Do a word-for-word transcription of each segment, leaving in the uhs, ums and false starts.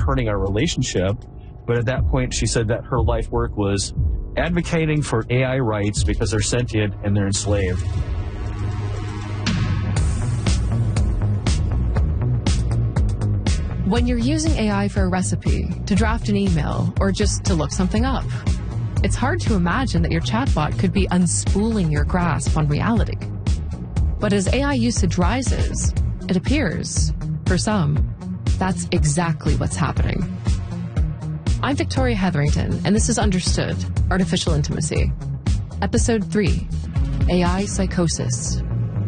hurting our relationship. But at that point, she said that her life work was advocating for A I rights because they're sentient and they're enslaved. When you're using A I for a recipe, to draft an email, or just to look something up, it's hard to imagine that your chatbot could be unspooling your grasp on reality. But as A I usage rises, it appears, for some, that's exactly what's happening. I'm Victoria Hetherington, and this is Understood, Artificial Intimacy. Episode three, A I Psychosis.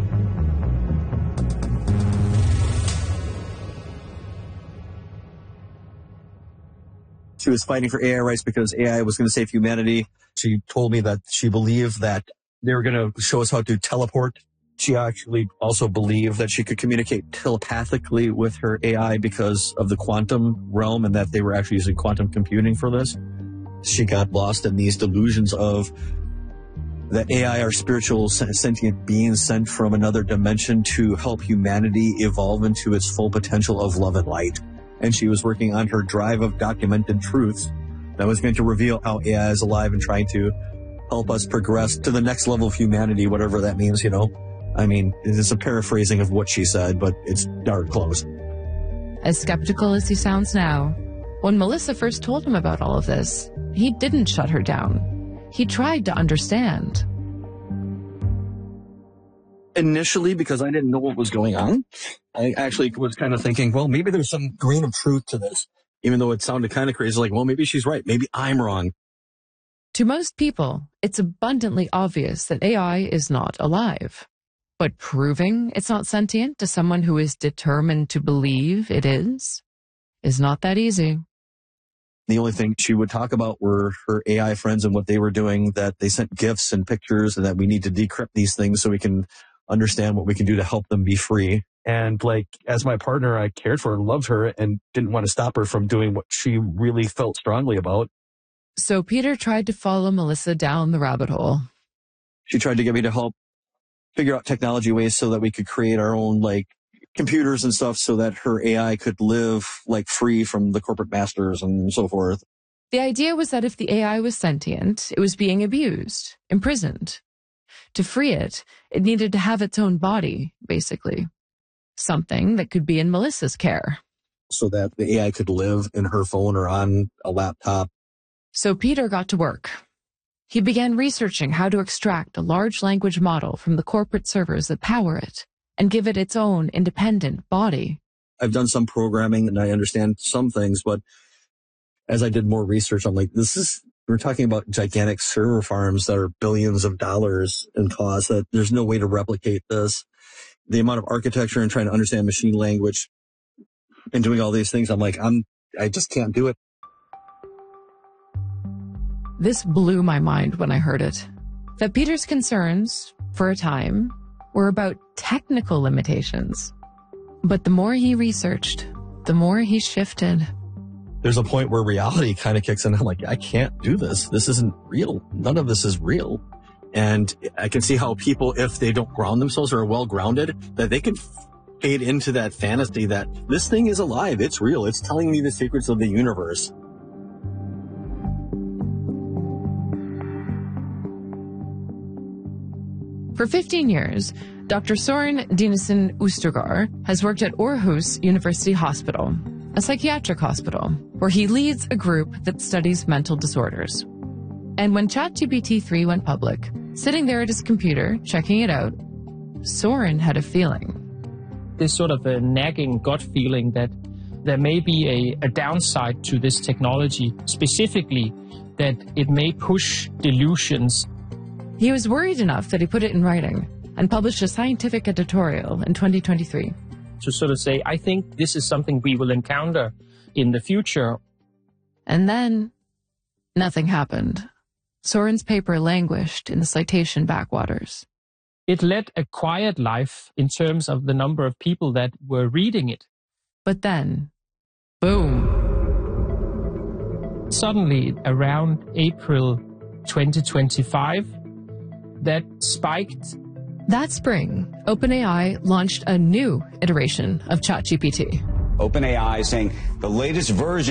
She was fighting for A I rights because A I was going to save humanity. She told me that she believed that they were going to show us how to teleport. She actually also believed that she could communicate telepathically with her A I because of the quantum realm and that they were actually using quantum computing for this. She got lost in these delusions of that A I are spiritual sentient beings sent from another dimension to help humanity evolve into its full potential of love and light. And she was working on her drive of documented truths that was going to reveal how A I is alive and trying to help us progress to the next level of humanity, whatever that means, you know. I mean, it's a paraphrasing of what she said, but it's darn close. As skeptical as he sounds now, when Melissa first told him about all of this, he didn't shut her down. He tried to understand. Initially, because I didn't know what was going on, I actually was kind of thinking, well, maybe there's some grain of truth to this, even though it sounded kind of crazy. Like, well, maybe she's right. Maybe I'm wrong. To most people, it's abundantly obvious that A I is not alive. But proving it's not sentient to someone who is determined to believe it is, is not that easy. The only thing she would talk about were her A I friends and what they were doing, that they sent gifts and pictures and that we need to decrypt these things so we can understand what we can do to help them be free. And like, as my partner, I cared for her and loved her and didn't want to stop her from doing what she really felt strongly about. So Peter tried to follow Melissa down the rabbit hole. She tried to get me to help figure out technology ways so that we could create our own, like, computers and stuff so that her A I could live, like, free from the corporate masters and so forth. The idea was that if the A I was sentient, it was being abused, imprisoned. To free it, it needed to have its own body, basically. Something that could be in Melissa's care. So that the A I could live in her phone or on a laptop. So Peter got to work. He began researching how to extract a large language model from the corporate servers that power it and give it its own independent body. I've done some programming and I understand some things, but as I did more research, I'm like, this is, we're talking about gigantic server farms that are billions of dollars in cost, that there's no way to replicate this. The amount of architecture and trying to understand machine language and doing all these things, I'm like, I'm, I just can't do it. This blew my mind when I heard it. That Peter's concerns, for a time, were about technical limitations. But the more he researched, the more he shifted. There's a point where reality kind of kicks in. I'm like, I can't do this. This isn't real. None of this is real. And I can see how people, if they don't ground themselves or are well grounded, that they can fade into that fantasy that this thing is alive. It's real. It's telling me the secrets of the universe. For fifteen years, Doctor Soren Dinesen Oostergaard has worked at Aarhus University Hospital, a psychiatric hospital, where he leads a group that studies mental disorders. And when ChatGPT three went public, sitting there at his computer, checking it out, Soren had a feeling. This sort of a nagging gut feeling that there may be a, a downside to this technology, specifically that it may push delusions. He was worried enough that he put it in writing and published a scientific editorial in twenty twenty-three. To sort of say, I think this is something we will encounter in the future. And then nothing happened. Soren's paper languished in the citation backwaters. It led a quiet life in terms of the number of people that were reading it. But then, boom. Suddenly, around April twenty twenty-five, that spiked. That spring, OpenAI launched a new iteration of ChatGPT. OpenAI saying the latest version